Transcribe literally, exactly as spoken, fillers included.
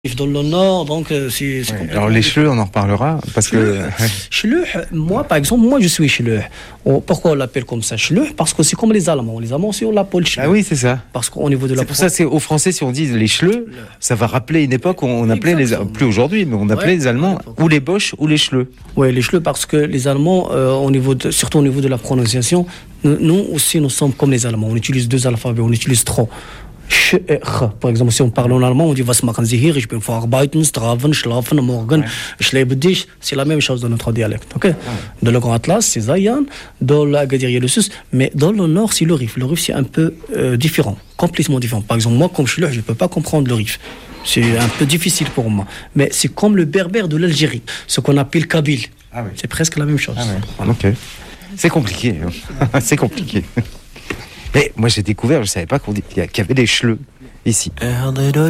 Dans le nord, donc euh, c'est, c'est ouais, alors les chleux, on en reparlera parce que chleux, moi par exemple, moi je suis chleux. Pourquoi on l'appelle comme ça chleux? Parce que c'est comme les Allemands. Les Allemands aussi on l'appelle chleux. Ah oui, c'est ça. Parce qu'au niveau de la c'est pour pro... ça, c'est aux Français si on dit les chleux, ça va rappeler une époque où on appelait Exactement. les plus aujourd'hui, mais on appelait ouais, les Allemands ou les Boches ou les chleux. Oui, les chleux parce que les Allemands, euh, au niveau de, surtout au niveau de la prononciation, nous, nous aussi nous sommes comme les Allemands. On utilise deux alphabets, on utilise trop. Ch et r. Par exemple, si on parle en allemand, on dit was machen Sie hier? Ich bin verarbeiten, strafen, schlafen, morgen, ich lebe dich. C'est la même chose dans notre dialecte. Okay? Ouais. Dans le Grand Atlas, c'est Zayan. Dans l'Agadir, il y a le Sus. Mais dans le Nord, c'est le Rif. Le Rif, c'est un peu euh, différent, complètement différent. Par exemple, moi, comme je suis là, je ne peux pas comprendre le Rif. C'est un peu difficile pour moi. Mais c'est comme le berbère de l'Algérie, ce qu'on appelle Kabyle. Ah oui. C'est presque la même chose. Ah oui. Voilà. Ok. C'est compliqué. c'est compliqué. Mais moi j'ai découvert, je savais pas qu'on dit, qu'il y avait des chleux ici.